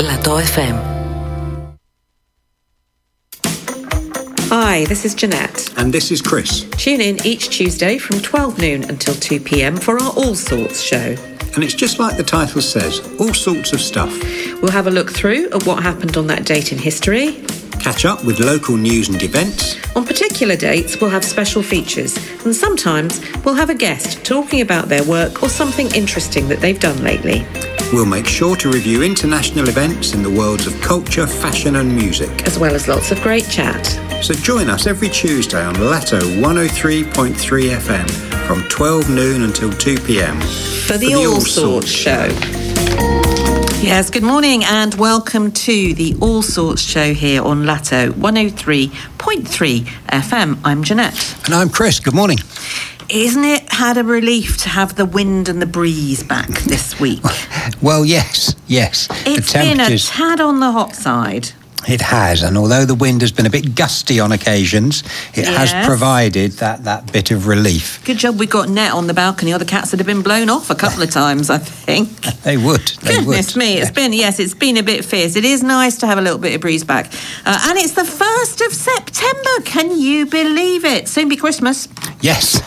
Lato FM. Hi, this is Jeanette. And this is Chris. Tune in each Tuesday from 12 noon until 2 p.m. for our All Sorts show. And it's just like the title says, all sorts of stuff. We'll have a look through at what happened on that date in history. Catch up with local news and events. On particular dates, we'll have special features. And sometimes we'll have a guest talking about their work or something interesting that they've done lately. We'll make sure to review international events in the worlds of culture, fashion and music. As well as lots of great chat. So join us every Tuesday on Lato 103.3 FM from 12 noon until 2 p.m. For the All Sorts show. Yes, good morning and welcome to the All Sorts show here on Lato 103.3 FM. I'm Jeanette. And I'm Chris. Good morning. Isn't it had a relief to have the wind and the breeze back this week? Well, yes. It's been a tad on the hot side. It has, and although the wind has been a bit gusty on occasions, it has provided that bit of relief. Good job we got Net on the balcony, or the cats would have been blown off a couple of times, I think. They would. Goodness me, it's been a bit fierce. It is nice to have a little bit of breeze back. And it's the 1st of September, can you believe it? Soon be Christmas. Yes.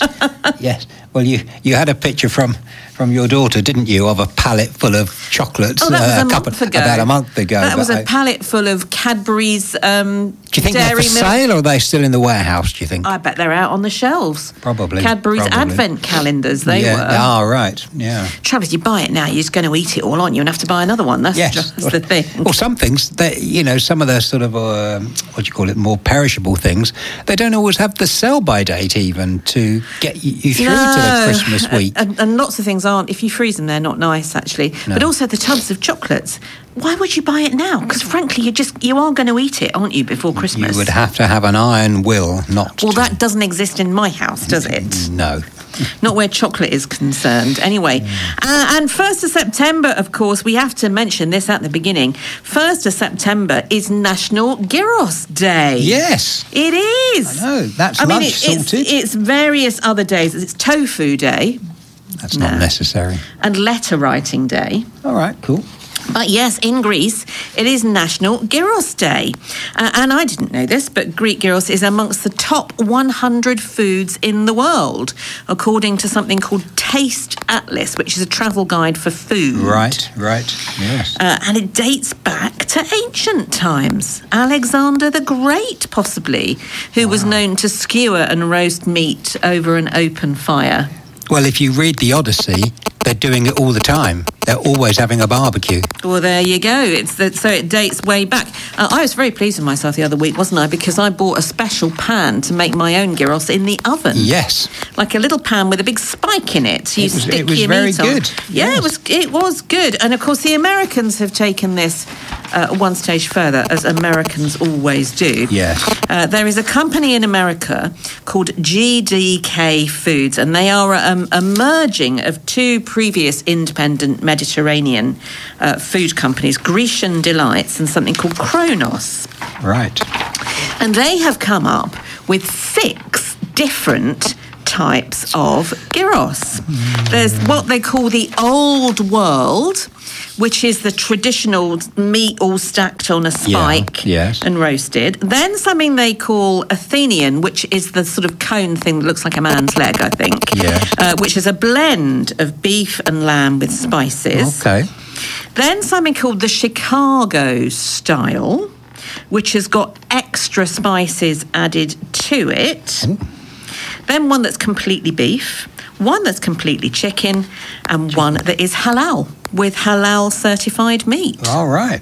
Well, you had a picture from your daughter, didn't you, of a pallet full of chocolates? Oh, that was about a month ago. That was a pallet full of Cadbury's do you think they're for sale, or are they still in the warehouse, do you think? I bet they're out on the shelves. Probably. Cadbury's advent calendars, they were. Oh, right, yeah. Trouble is, you buy it now, you're just going to eat it all, aren't you, and have to buy another one. That's the thing. Well, some things, some of the sort of, more perishable things, they don't always have the sell-by date even to get you through to the Christmas week. And lots of things aren't. If you freeze them, they're not nice, actually. No. But also the tubs of chocolates. Why would you buy it now? Because frankly, you are going to eat it, aren't you, before Christmas? You would have to have an iron will not Well, that doesn't exist in my house, does it? No. Not where chocolate is concerned. Anyway, and 1st of September, of course, we have to mention this at the beginning. 1st of September is National Gyros Day. Yes. It is. I know. That's lunch sorted. It's various other days. It's Tofu Day. That's not necessary. And Letter Writing Day. All right, cool. But yes, in Greece, it is National Gyros Day. And I didn't know this, but Greek gyros is amongst the top 100 foods in the world, according to something called Taste Atlas, which is a travel guide for food. Right, yes. And it dates back to ancient times. Alexander the Great, possibly, who was known to skewer and roast meat over an open fire. Well, if you read the Odyssey, they're doing it all the time. They're always having a barbecue. Well, there you go. So it dates way back. I was very pleased with myself the other week, wasn't I? Because I bought a special pan to make my own gyros in the oven. Yes. Like a little pan with a big spike in it. So it was very good. Yeah, yes. It was good. And of course, the Americans have taken this one stage further, as Americans always do. Yes. There is a company in America called GDK Foods, and they are a merging of two previous independent Mediterranean food companies, Grecian Delights and something called Kronos. Right. And they have come up with 6 different types of gyros. There's what they call the Old World, which is the traditional meat all stacked on a spike and roasted. Then something they call Athenian, which is the sort of cone thing that looks like a man's leg, I think, which is a blend of beef and lamb with spices. Okay. Then something called the Chicago style, which has got extra spices added to it. Ooh. Then one that's completely beef, one that's completely chicken, and one that is halal, with halal certified meat. All right.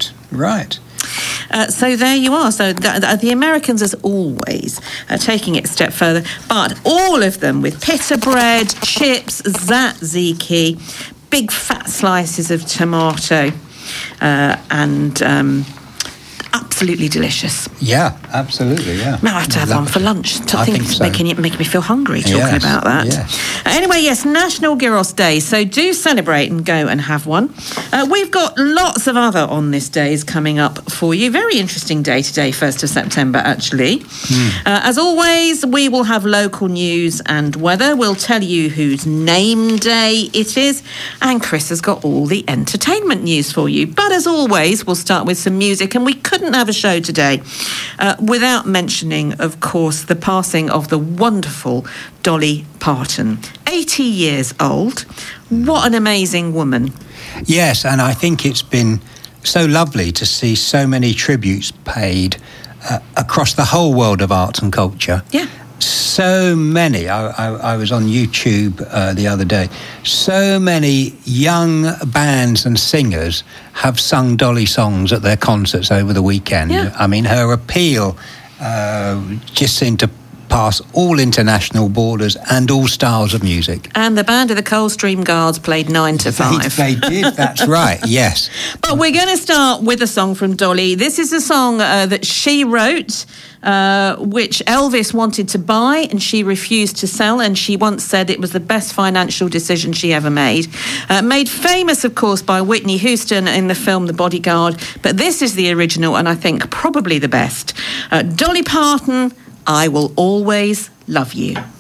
So there you are. So the Americans, as always, are taking it a step further, but all of them with pita bread, chips, tzatziki, big fat slices of tomato, and absolutely delicious. Yeah, absolutely, yeah. I have to have one for lunch. I think it's so. making me feel hungry talking about that. Yes. Anyway, yes, National Gyros Day. So do celebrate and go and have one. We've got lots of other on this days coming up for you. Very interesting day today, 1st of September, actually. As always, we will have local news and weather. We'll tell you whose name day it is. And Chris has got all the entertainment news for you. But as always, we'll start with some music. And we couldn't have a show today without mentioning, of course, the passing of the wonderful Dolly Parton. 80 years old. What an amazing woman. Yes, and I think it's been so lovely to see so many tributes paid across the whole world of arts and culture. Yeah. So many. I was on YouTube the other day. So many young bands and singers have sung Dolly songs at their concerts over the weekend. Yeah. I mean, her appeal just seemed to pass all international borders and all styles of music. And the band of the Coldstream Guards played 9 to 5. They did, that's right, yes. But we're going to start with a song from Dolly. This is a song that she wrote, which Elvis wanted to buy and she refused to sell, and she once said it was the best financial decision she ever made. Made famous, of course, by Whitney Houston in the film The Bodyguard, but this is the original and I think probably the best. Dolly Parton, I Will Always Love You.